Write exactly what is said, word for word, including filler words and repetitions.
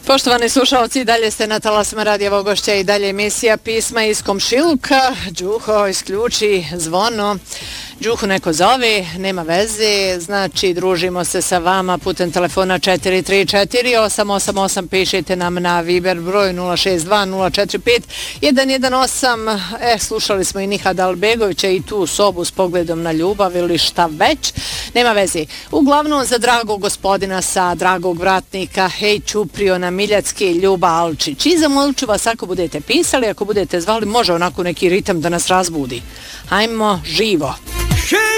Poštovani slušalci, dalje ste na talasima Radija Vogošća i dalje emisija Pisma iz komšiluka. Đuho, isključi zvono. Đuhu neko zove, nema veze, znači družimo se sa vama putem telefona četiri tri četiri osam osam osam, pišite nam na Viber broj nula šest dva nula četiri pet jedan jedan osam. E, slušali smo i Nihada Albegovića i tu sobu s pogledom na ljubav ili šta već, nema veze. Uglavnom za dragog gospodina sa dragog vratnika, hej Ćuprio na Miljacki, Ljuba Alčić. I zamolit ću vas, ako budete pisali, ako budete zvali, može onako neki ritam da nas razbudi. Hajmo živo.